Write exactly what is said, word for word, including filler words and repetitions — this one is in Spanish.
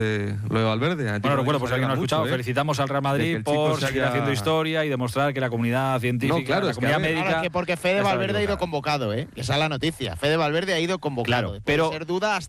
Eh, lo de Valverde. Bueno, recuerdo, pues alguien no ha escuchado, mucho, ¿eh? felicitamos al Real Madrid el por chico seguir haya... haciendo historia y demostrar que la comunidad científica, no, claro, la es que, comunidad ver, médica... Claro, que porque Fede Valverde ha ido convocado, ¿eh? Que esa es la noticia. Fede Valverde ha ido convocado. Claro, pero puede ser duda hasta